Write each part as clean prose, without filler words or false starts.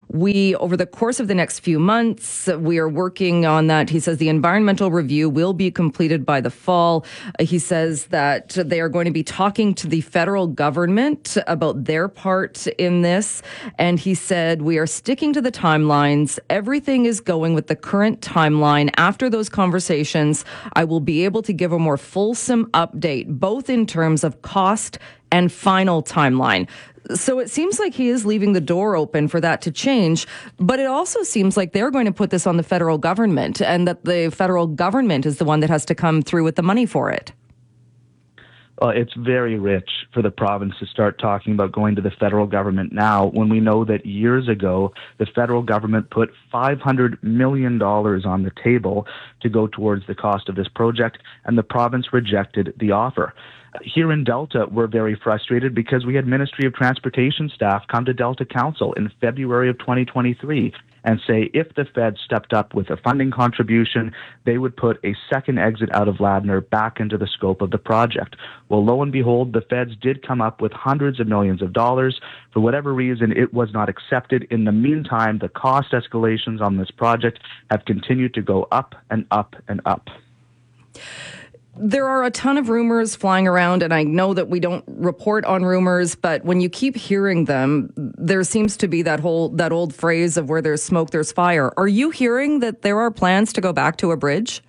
Over the course of the next few months, we are working on that. He says the environmental review will be completed by the fall. He says that they are going to be talking to the federal government about their part in this. And he said, we are sticking to the timelines. Everything is going with the current timeline. After those conversations, I will be able to give a more fulsome update, both in terms of cost and final timeline. So it seems like he is leaving the door open for that to change, but it also seems like they're going to put this on the federal government, and that the federal government is the one that has to come through with the money for it. It's very rich for the province to start talking about going to the federal government now, when we know that years ago the federal government put $500 million on the table to go towards the cost of this project, and the province rejected the offer. Here in Delta, we're very frustrated because we had Ministry of Transportation staff come to Delta Council in February of 2023 and say if the Fed stepped up with a funding contribution, they would put a second exit out of Ladner back into the scope of the project. Well, lo and behold, the Feds did come up with hundreds of millions of dollars. For whatever reason, it was not accepted. In the meantime, the cost escalations on this project have continued to go up and up and up. There are a ton of rumors flying around, and I know that we don't report on rumors, but when you keep hearing them, there seems to be that old phrase of where there's smoke, there's fire. Are you hearing that there are plans to go back to a bridge?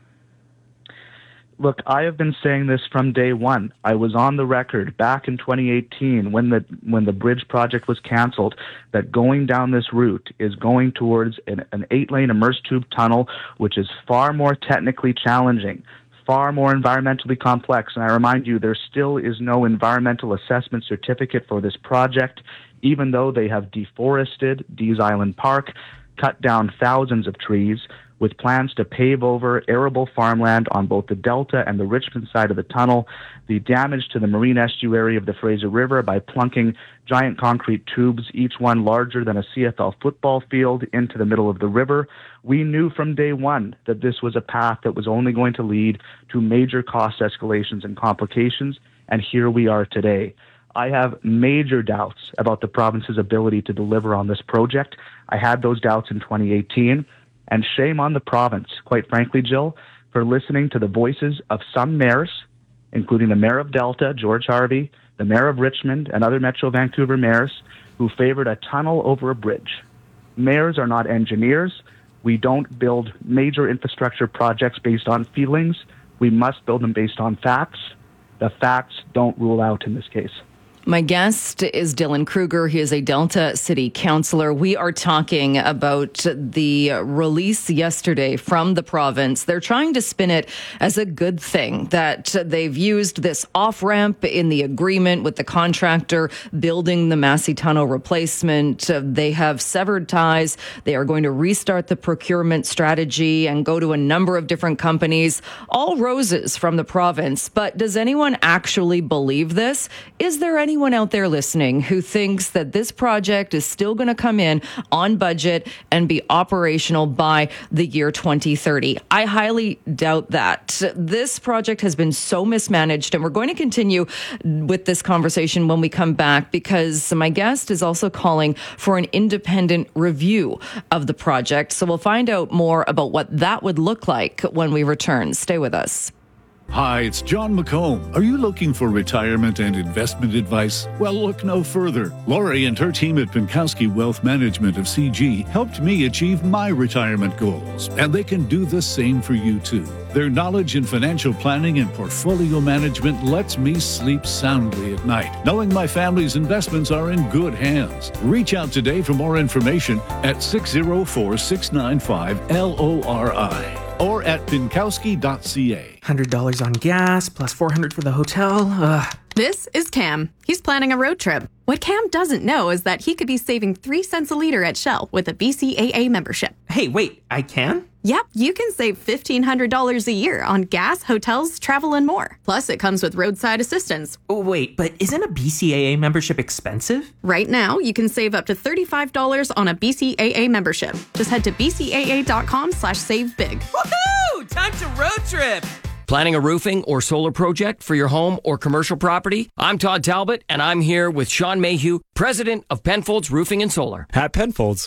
Look, I have been saying this from day one. I was on the record back in 2018 when the bridge project was canceled, that going down this route is going towards an 8-lane immersed tube tunnel, which is far more technically challenging, far more environmentally complex. And I remind you, there still is no environmental assessment certificate for this project, even though they have deforested Dease Island Park, cut down thousands of trees, with plans to pave over arable farmland on both the Delta and the Richmond side of the tunnel, the damage to the marine estuary of the Fraser River by plunking giant concrete tubes, each one larger than a CFL football field, into the middle of the river. We knew from day one that this was a path that was only going to lead to major cost escalations and complications, and here we are today. I have major doubts about the province's ability to deliver on this project. I had those doubts in 2018. And shame on the province, quite frankly, Jill, for listening to the voices of some mayors, including the mayor of Delta, George Harvey, the mayor of Richmond, and other Metro Vancouver mayors who favored a tunnel over a bridge. Mayors are not engineers. We don't build major infrastructure projects based on feelings. We must build them based on facts. The facts don't rule out in this case. My guest is Dylan Kruger. He is a Delta City Councillor. We are talking about the release yesterday from the province. They're trying to spin it as a good thing, that they've used this off-ramp in the agreement with the contractor building the Massey Tunnel replacement. They have severed ties. They are going to restart the procurement strategy and go to a number of different companies. All roses from the province. But does anyone actually believe this? Is there anyone out there listening who thinks that this project is still going to come in on budget and be operational by the year 2030? I highly doubt that. This project has been so mismanaged, and we're going to continue with this conversation when we come back, because my guest is also calling for an independent review of the project. So we'll find out more about what that would look like when we return. Stay with us. Hi, it's John McComb. Are you looking for retirement and investment advice? Well, look no further. Lori and her team at Pinkowski Wealth Management of CG helped me achieve my retirement goals, and they can do the same for you too. Their knowledge in financial planning and portfolio management lets me sleep soundly at night, knowing my family's investments are in good hands. Reach out today for more information at 604-695-LORI. or at pinkowski.ca. $100 on gas, plus $400 for the hotel. This is Cam. He's planning a road trip. What Cam doesn't know is that he could be saving 3 cents a liter at Shell with a BCAA membership. Hey, wait, I can? Yep, you can save $1,500 a year on gas, hotels, travel, and more. Plus, it comes with roadside assistance. Oh, wait, but isn't a BCAA membership expensive? Right now, you can save up to $35 on a BCAA membership. Just head to bcaa.com/savebig. Woohoo! Time to road trip! Planning a roofing or solar project for your home or commercial property? I'm Todd Talbot, and I'm here with Sean Mayhew, president of Penfolds Roofing and Solar. At Penfolds,